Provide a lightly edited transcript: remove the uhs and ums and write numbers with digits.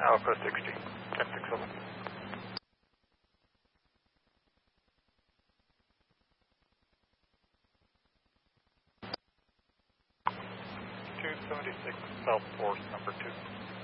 Alpha 60, 1067. 276 South Force, number 2.